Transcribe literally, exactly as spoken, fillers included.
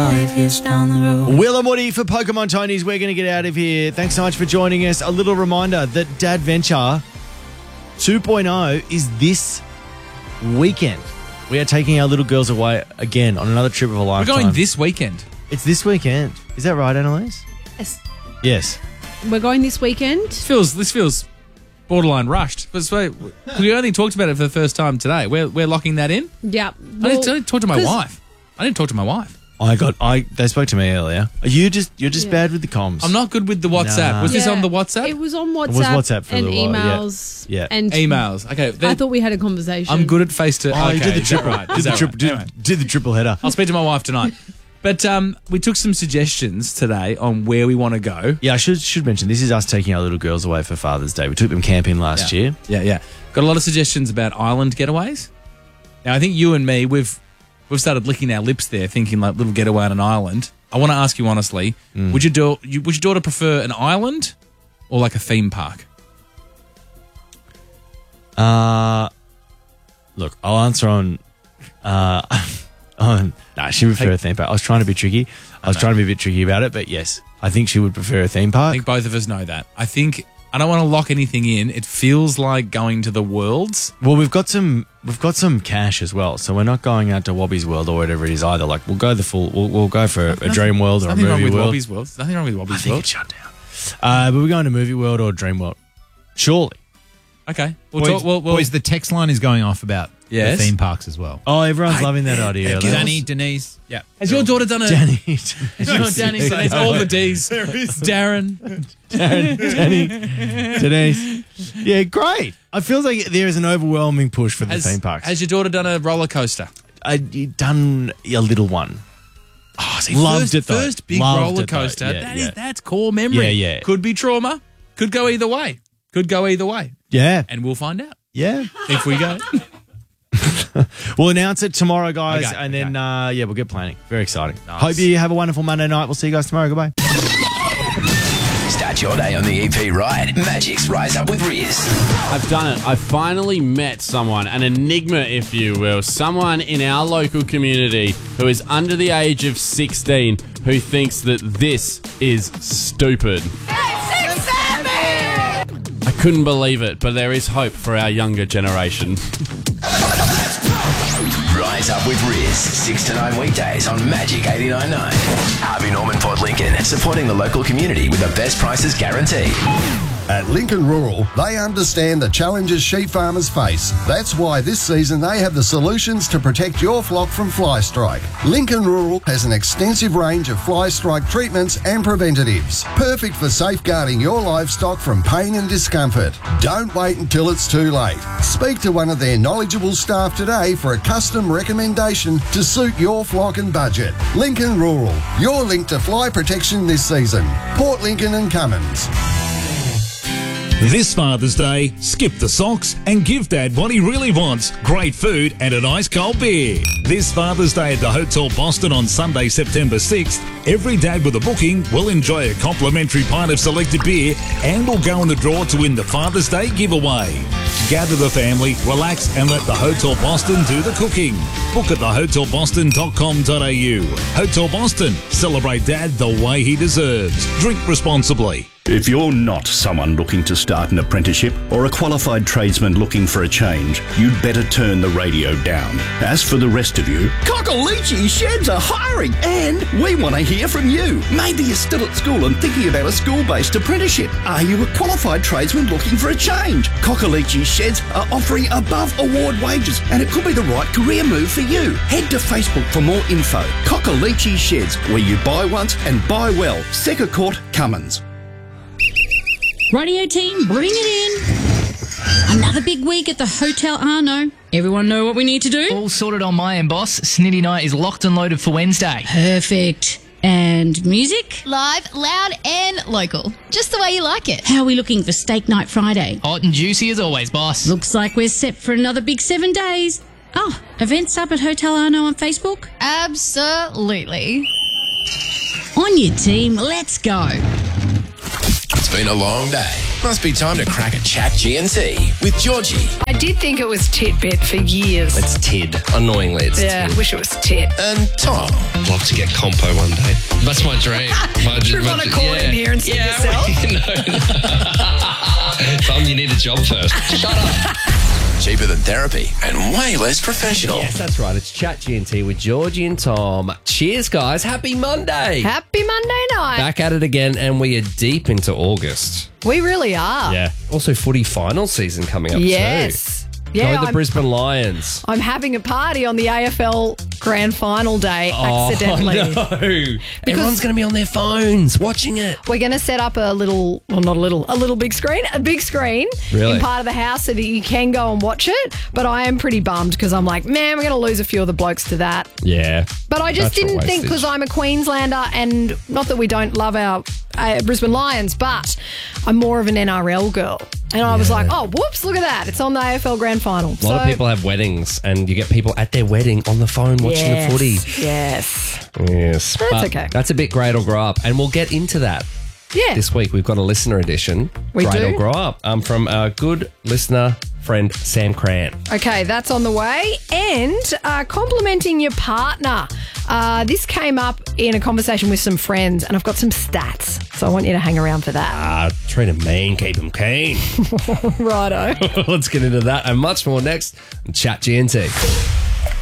five years down the road. Will and Woody for Pokemon Tonys. We're going to get out of here. Thanks so much for joining us. A little reminder that Dad Venture two point oh is this weekend. We are taking our little girls away again on another trip of a lifetime. We're going this weekend. It's this weekend. Is that right, Annalise? Yes. Yes. We're going this weekend. This feels this feels borderline rushed. But so, we only talked about it for the first time today. We're we're locking that in. Yeah. I, didn't, I didn't talk to my 'cause- wife. I didn't talk to my wife. I got. I. They spoke to me earlier. Are you just. You're just Yeah. bad with the comms. I'm not good with the WhatsApp. Nah. Was this Yeah. on the WhatsApp? It was on WhatsApp. was WhatsApp for a and little while, yeah. emails. Yeah. And Emails. Okay. I then- thought we had a conversation. I'm good at face to. Oh, okay, you did the is that triple. right? Did Is the that triple. right? Did, Anyway. did the triple header. I'll speak to my wife tonight. But um, we took some suggestions today on where we want to go. Yeah, I should should mention this is us taking our little girls away for Father's Day. We took them camping last year. Yeah, yeah. Got a lot of suggestions about island getaways. Now, I think you and me, we've we've started licking our lips there, thinking like little getaway on an island. I want to ask you honestly, Mm. would your do- you, would your daughter prefer an island or like a theme park? Uh, look, I'll answer on. Uh, on no, she would prefer Hey. a theme park. I was trying to be tricky. I was trying to be a bit tricky about it, but yes, I think she would prefer a theme I park. think both of us know that. I think I don't want to lock anything in. It feels like going to the worlds. Well, we've got some we've got some cash as well, so we're not going out to Wobby's World or whatever it is either. Like we'll go the full. We'll, we'll go for a, a Dream World or a Nothing wrong Movie with World. Wobby's World. There's nothing wrong with I Wobby's think World. it's shut down. Uh, but we're going to Movie World or Dream World. Surely. Okay. We'll Boys, talk. We'll, we'll, boys, the text line is going off about Yes. the theme parks as well. Oh, everyone's loving that idea. Danny, Denise. Yeah. has your daughter done a? Danny. No, Danny. So it's all the D's. Darren. Danny. Denise. Yeah, great. I feel like there is an overwhelming push for the Has, theme parks. has your daughter done a roller coaster? I done a little one. Oh, see, Loved first, it though. First big Loved roller it though. coaster. Yeah, That is yeah. that's core memory. Yeah, yeah. Could be trauma. Could go either way. Could go either way. Yeah. And we'll find out Yeah. if we go. We'll announce it tomorrow, guys, Okay, and okay. then uh, yeah, we'll get planning. Very exciting. Nice. Hope you have a wonderful Monday night. We'll see you guys tomorrow. Goodbye. Start your day on the E P ride. Magic's Rise Up with Riz. I've done it. I finally met someone, an enigma, if you will, someone in our local community who is under the age of sixteen who thinks that this is stupid. I couldn't believe it, but there is hope for our younger generation. Rise Up with Riz. six to nine weekdays on Magic eighty-nine point nine. Harvey Norman Port Lincoln, supporting the local community with the best prices guaranteed. At Lincoln Rural, they understand the challenges sheep farmers face. That's why this season they have the solutions to protect your flock from fly strike. Lincoln Rural has an extensive range of fly strike treatments and preventatives, perfect for safeguarding your livestock from pain and discomfort. Don't wait until it's too late. Speak to one of their knowledgeable staff today for a custom recommendation to suit your flock and budget. Lincoln Rural, your link to fly protection this season. Port Lincoln and Cummins. This Father's Day, skip the socks and give Dad what he really wants, great food and an ice cold beer. This Father's Day at the Hotel Boston on Sunday, September sixth, every dad with a booking will enjoy a complimentary pint of selected beer and will go in the draw to win the Father's Day giveaway. Gather the family, relax and let the Hotel Boston do the cooking. Book at the hotel boston dot com dot a u. Hotel Boston, celebrate Dad the way he deserves. Drink responsibly. If you're not someone looking to start an apprenticeship or a qualified tradesman looking for a change, you'd better turn the radio down. As for the rest of you, Cockalichi Sheds are hiring and we want to hear from you. Maybe you're still at school and thinking about a school-based apprenticeship. Are you a qualified tradesman looking for a change? Cockalichi Sheds are offering above award wages and it could be the right career move for you. Head to Facebook for more info. Cockalichi Sheds, where you buy once and buy well. Secker Court, Cummins. Radio team, bring it in. Another big week at the Hotel Arno. Everyone know what we need to do? All sorted on my end, boss. Snitty Night is locked and loaded for Wednesday. Perfect. And music? Live, loud and local. Just the way you like it. How are we looking for Steak Night Friday? Hot and juicy as always, boss. Looks like we're set for another big seven days. Oh, events up at Hotel Arno on Facebook? Absolutely. On your team, let's go. It's been a long day. Must be time to crack a chat G N T with Georgie. I did think it was Titbit for years. It's Tid. Annoyingly, it's yeah, Tid. wish it was Tit. And Tom. I'd love to get compo one day. That's my dream. My, Do you want to call yeah. in here and see yeah, yourself? No. Tom, you need a job first. Shut up. Cheaper than therapy and way less professional. Yes, that's right. It's Chat G N T with Georgie and Tom. Cheers, guys. Happy Monday. Happy Monday night. Back at it again, and we are deep into August. We really are. Yeah. Also, footy final season coming up Yes. too. Yeah, Go the I'm, Brisbane Lions. I'm having a party on the A F L Grand Final day accidentally. Oh, no. Everyone's going to be on their phones watching it. We're going to set up a little, well, not a little, a little big screen, a big screen Really? in part of the house so that you can go and watch it. But I am pretty bummed because I'm like, man, we're going to lose a few of the blokes to that. Yeah. But I just That's a didn't think, wastage. because I'm a Queenslander, and not that we don't love our uh, Brisbane Lions, but I'm more of an N R L girl. And I was like, oh, whoops, look at that. It's on the A F L Grand Final. A lot of people have weddings, and you get people at their wedding on the phone watching Yes, the footy. Yes. Yes. That's But okay. That's a bit great or grow up, and we'll get into that. Yeah. This week we've got a listener edition. We great do? or grow up. Um, from our good listener friend Sam Cran. Okay, that's on the way. And uh, complimenting your partner. Uh, this came up in a conversation with some friends, and I've got some stats. So I want you to hang around for that. Ah, treat him mean, keep him keen. Righto. Let's get into that and much more next on Chat G N T.